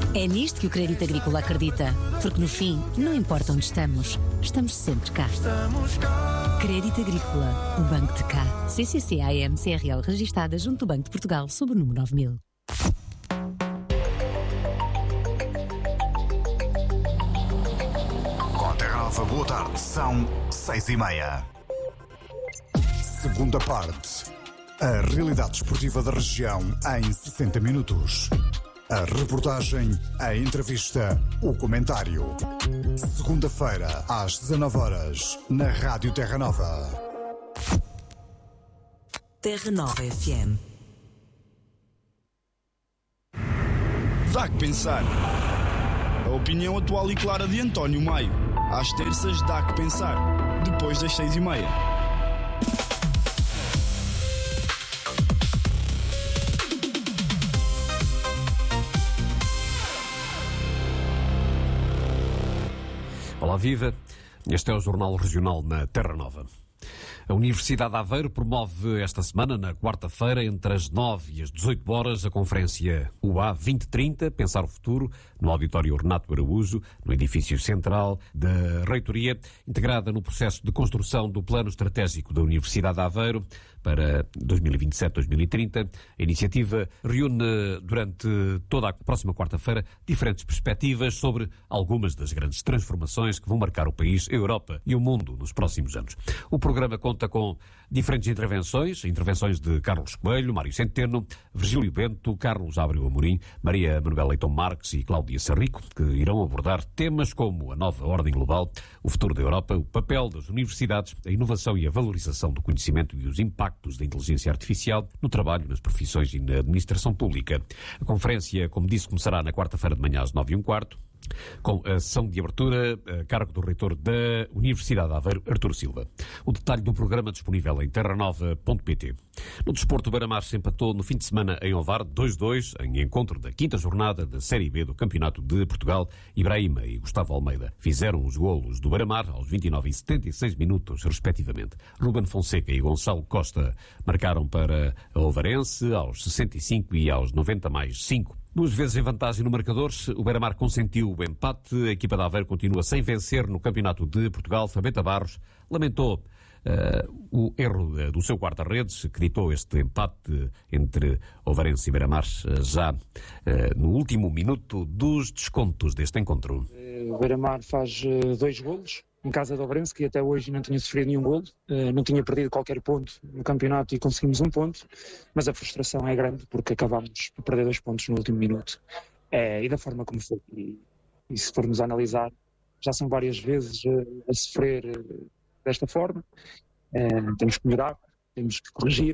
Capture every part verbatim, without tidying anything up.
É nisto que o Crédito Agrícola acredita, porque no fim, não importa onde estamos, estamos sempre cá. Crédito Agrícola, o banco de cá. C C C A M C R L registada junto do Banco de Portugal sob o número nove mil. Com Terra Nova, boa tarde, são seis e meia. Segunda parte. A realidade esportiva da região em sessenta minutos. A reportagem, a entrevista, o comentário. Segunda-feira, às dezanove horas, na Rádio Terra Nova. Terra Nova F M. Dá que pensar. A opinião atual e clara de António Maio. Às terças, dá que pensar. Depois das seis e meia. Olá, viva! Este é o Jornal Regional na Terra Nova. A Universidade de Aveiro promove esta semana, na quarta-feira, entre as nove e as dezoito horas, a conferência U A vinte trinta, Pensar o Futuro, no auditório Renato Araújo, no edifício central da Reitoria, integrada no processo de construção do Plano Estratégico da Universidade de Aveiro para dois mil e vinte e sete a dois mil e trinta. A iniciativa reúne durante toda a próxima quarta-feira diferentes perspectivas sobre algumas das grandes transformações que vão marcar o país, a Europa e o mundo nos próximos anos. O programa conta com diferentes intervenções, intervenções de Carlos Coelho, Mário Centeno, Virgílio Bento, Carlos Abreu Amorim, Maria Manuela Leitão Marques e Cláudia Sarrico, que irão abordar temas como a nova ordem global, o futuro da Europa, o papel das universidades, a inovação e a valorização do conhecimento e os impactos da inteligência artificial no trabalho, nas profissões e na administração pública. A conferência, como disse, começará na quarta-feira de manhã às nove e um quarto, com a sessão de abertura a cargo do reitor da Universidade de Aveiro, Artur Silva. O detalhe do programa disponível em terra nova ponto pt. No desporto, o Beira-Mar se empatou no fim de semana em Ovar, dois a dois, em encontro da quinta jornada da Série B do Campeonato de Portugal. Ibrahima e Gustavo Almeida fizeram os golos do Beira-Mar aos vinte e nove e setenta e seis minutos, respectivamente. Ruben Fonseca e Gonçalo Costa marcaram para a Ovarense aos sessenta e cinco e aos noventa mais cinco. Duas vezes em vantagem no marcador, o Beira-Mar consentiu o empate. A equipa de Aveiro continua sem vencer no Campeonato de Portugal. Fabeta Barros lamentou uh, o erro uh, do seu guarda-redes, que ditou este empate entre Ovarense e Beira-Mar uh, já uh, no último minuto dos descontos deste encontro. O Beira-Mar faz uh, dois golos em casa de Ovarense, que até hoje não tinha sofrido nenhum golo, uh, não tinha perdido qualquer ponto no campeonato e conseguimos um ponto, mas a frustração é grande porque acabámos por perder dois pontos no último minuto, uh, e da forma como foi. E, e se formos a analisar, já são várias vezes uh, a sofrer uh, desta forma. Uh, temos que melhorar, temos que corrigir,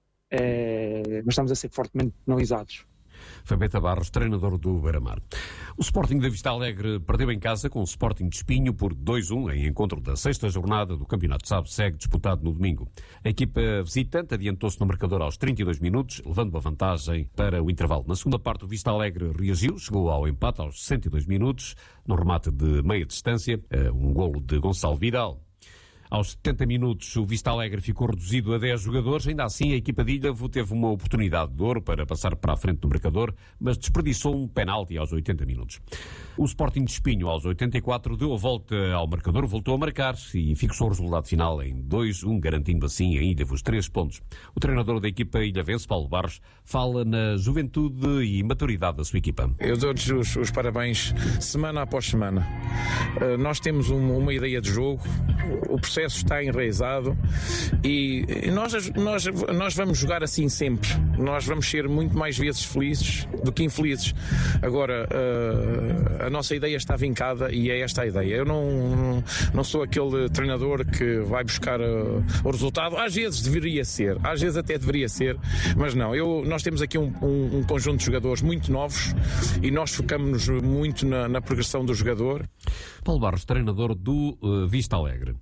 uh, mas estamos a ser fortemente penalizados. Fabeta Barros, treinador do Beira-Mar. O Sporting da Vista Alegre perdeu em casa com o Sporting de Espinho por dois a um em encontro da sexta jornada do Campeonato Sab-Seg, disputado no domingo. A equipa visitante adiantou-se no marcador aos trinta e dois minutos, levando a vantagem para o intervalo. Na segunda parte, o Vista Alegre reagiu, chegou ao empate aos sessenta e dois minutos, no remate de meia distância, um golo de Gonçalo Vidal. Aos setenta minutos, o Vista Alegre ficou reduzido a dez jogadores. Ainda assim, a equipa de Ilhavo teve uma oportunidade de ouro para passar para a frente do marcador, mas desperdiçou um penalti aos oitenta minutos. O Sporting de Espinho, aos oitenta e quatro, deu a volta ao marcador, voltou a marcar e fixou o resultado final em dois a um, garantindo assim a Ilhavo os três pontos. O treinador da equipa ilhavense, Paulo Barros, fala na juventude e maturidade da sua equipa. Eu dou-lhes os, os parabéns semana após semana. Uh, nós temos um, uma ideia de jogo, o processo está enraizado e nós, nós, nós vamos jogar assim sempre. Nós vamos ser muito mais vezes felizes do que infelizes. Agora, uh, a nossa ideia está vincada e é esta a ideia. Eu não, não sou aquele treinador que vai buscar uh, o resultado. Às vezes deveria ser, às vezes até deveria ser, mas não. Eu, nós temos aqui um, um, um conjunto de jogadores muito novos e nós focamos-nos muito na, na progressão do jogador. Paulo Barros, treinador do uh, Vista Alegre.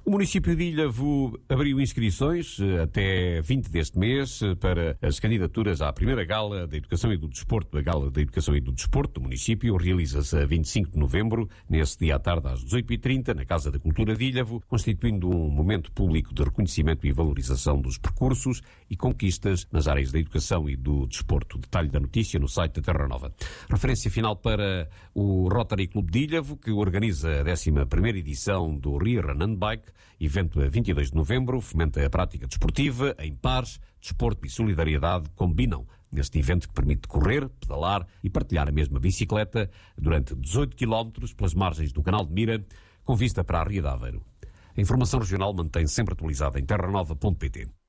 O município de Ilhavo abriu inscrições até vinte deste mês para as candidaturas à primeira Gala da Educação e do Desporto. A Gala da Educação e do Desporto do município realiza-se a vinte e cinco de novembro, nesse dia à tarde às dezoito e trinta, na Casa da Cultura de Ilhavo, constituindo um momento público de reconhecimento e valorização dos percursos e conquistas nas áreas da educação e do desporto. Detalhe da notícia no site da Terra Nova. Referência final para o Rotary Clube de Ilhavo, que organiza a décima primeira edição do Rio Run and Bike, evento a vinte e dois de novembro, fomenta a prática desportiva em pares, desporto e solidariedade combinam neste evento que permite correr, pedalar e partilhar a mesma bicicleta durante dezoito quilómetros pelas margens do Canal de Mira, com vista para a Ria de Aveiro. A informação regional mantém sempre atualizada em terra nova ponto pt.